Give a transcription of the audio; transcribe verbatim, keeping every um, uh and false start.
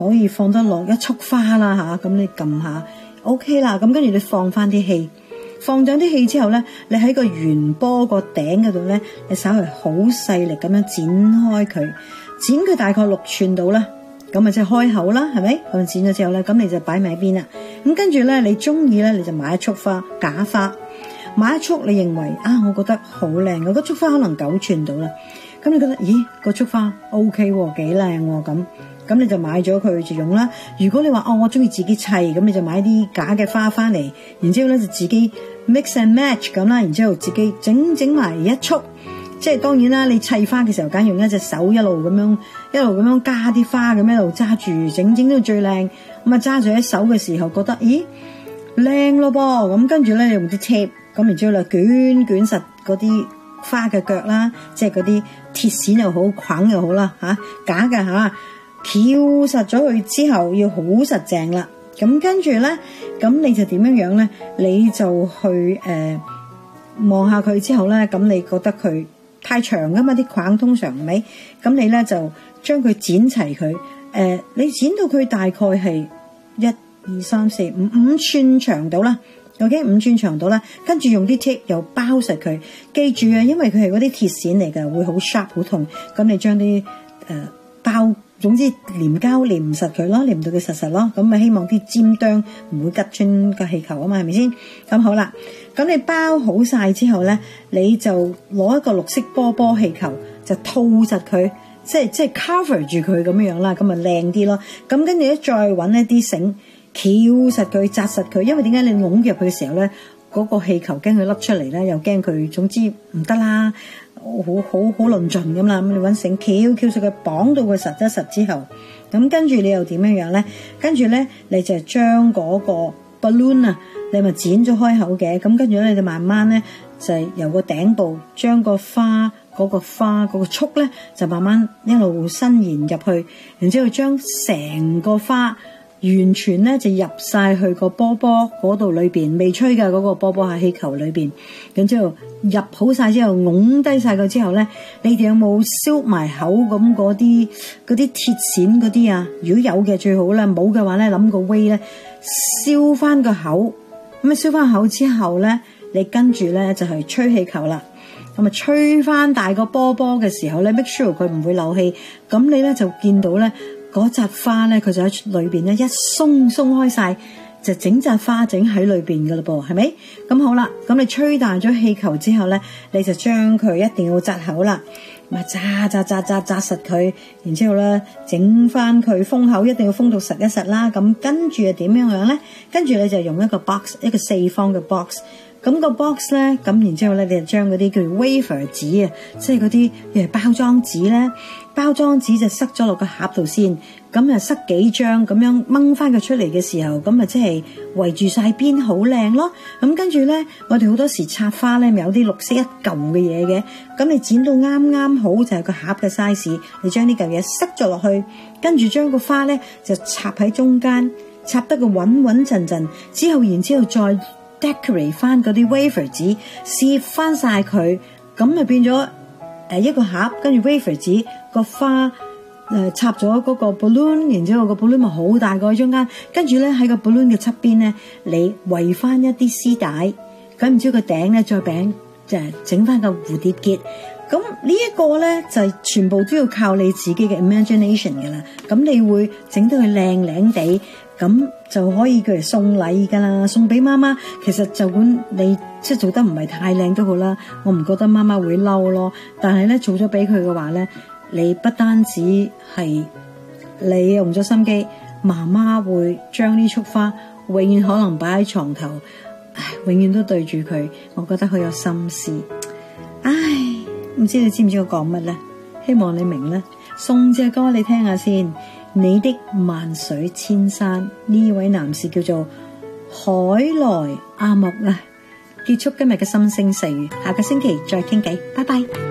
可以放得落一束花啦吓，咁你撳下 OK 啦，咁跟住你放翻啲氣，放咗啲氣之後咧，你喺個圓波個頂嗰度咧，你稍微好細力咁樣剪開佢，剪佢大概六寸到啦，咁咪即係開口啦，係咪？咁剪咗之後咧，咁你就擺埋一邊啦。咁跟住咧，你中意咧，你就買一束花，假花，買一束你認為啊，我覺得好靚，嗰束花可能九寸到啦。咁你覺得，咦，嗰束花 OK 喎，幾靚喎，咁咁你就買咗佢就用啦。如果你話哦，我中意自己砌，咁你就買啲假嘅花翻嚟，然之後咧就自己 mix and match 咁啦，然之後自己整整埋一束。即係當然啦，你砌花嘅時候，梗用一隻手一路咁樣一路咁樣加啲花，咁一路揸住，整整到最靚。咁啊揸住喺手嘅時候，覺得咦靚咯噃，咁跟住咧用啲 tape，咁然之後咧捲捲實嗰啲花嘅腳啦，即係嗰啲鐵線又好，框又好啦，吓假嘅吓，翹實咗佢之後要好實淨啦。咁跟住咧，咁你就點樣樣咧？你就去誒望下佢之後咧，咁你覺得佢太長噶嘛，啲框通常係咪？咁你咧就將佢剪齊佢，誒、呃，你剪到佢大概係一二三四五五寸長度啦 ，OK， 五寸長度啦，跟住用啲 tape 又包實佢，記住啊，因為佢係嗰啲鐵線嚟㗎，會好 sharp 好痛，咁你將啲誒包，總之黏膠黏實佢咯，黏到佢實實咯，咁咪希望啲尖端唔會拮穿個氣球啊嘛，係咪先？咁好啦。咁你包好晒之後咧，你就攞一個綠色波波氣球，就套實佢，即係即係 cover 住佢咁樣啦，咁咪靚啲咯。咁跟住咧，再揾一啲繩翹實佢，紮實佢。因為點解你攏入去嘅時候咧，嗰、嗰個氣球驚佢甩出嚟咧，又驚佢，總之唔得啦，好好好論盡咁啦。咁你揾繩翹翹實佢，綁到佢實一實之後，咁跟住你又點樣樣咧？跟住咧，你就將嗰個 balloon 啊。你咪剪咗開口嘅，咁跟住咧，你就慢慢咧就係由個頂部將個花嗰、嗰個花嗰、嗰個束咧，就慢慢一路伸延入去，然之後將成個花完全咧就入晒去個波波嗰度裏邊，未吹嘅嗰、嗰個波波喺氣球裏邊，然之後入好晒之後，拱低晒佢之後咧，你哋有冇燒埋口咁嗰啲嗰啲鐵線嗰啲啊？如果有嘅最好啦，冇嘅話咧，諗個 way 咧燒翻個口。咁啊，燒翻口之後咧，你跟住咧就係吹氣球啦。咁啊，吹翻大個波波嘅時候咧 ，make sure 佢唔會漏氣。咁你咧就見到咧嗰扎花咧，佢就喺裏邊咧一鬆鬆開晒，就整扎花整喺裏邊噶啦噃，係咪？咁好啦，咁你吹大咗氣球之後咧，你就將佢一定要紮口啦。咪紮紮紮紮紮實佢，然之後咧整翻佢封口，一定要封到實一實啦。咁跟住係點樣樣咧？跟住你就用一個 box， 一個四方嘅 box。咁個 box 咧，咁然之後咧，你就將嗰啲叫 wafer 紙啊，即係嗰啲誒包裝紙咧，包裝紙就塞咗落個盒度先。咁啊塞幾張咁樣掹翻佢出嚟嘅時候，咁啊即係圍住晒邊好靚咯。咁跟住咧，我哋好多時插花咧，咪有啲綠色一嚿嘅嘢嘅。咁你剪到啱啱好就係個盒嘅 size， 你將呢嚿嘢塞咗落去，跟住將個花咧就插喺中間，插得個穩穩陣陣。之後然之後再 decorate 翻嗰啲 wafer 紙，攝翻晒佢，咁咪變咗誒一個盒，跟住 wafer 紙個花。誒插咗嗰個 balloon， 然之後個 balloon 咪好大個喺中間，跟住咧喺個 balloon 嘅側邊咧，你圍翻一啲絲帶，咁然之後個頂咧再餅就係整翻個蝴蝶結，咁呢一個咧就係全部都要靠你自己嘅 imagination 㗎啦。咁你會整到佢靚靚地，咁就可以叫嚟送禮㗎啦，送俾媽媽。其實就管你即係做得唔係太靚都好啦，我唔覺得媽媽會嬲咯。但係咧做咗俾佢嘅話咧，你不單止係你用咗心機，媽媽會將呢束花永遠可能擺喺床頭，唉，永遠都對住佢，我覺得好有心思。唉，唔知你知唔知我講乜咧？希望你明咧。送隻歌你聽下先，你的萬水千山，呢位男士叫做海來阿木啊。結束今日嘅心聲細語，下個星期再傾偈，拜拜。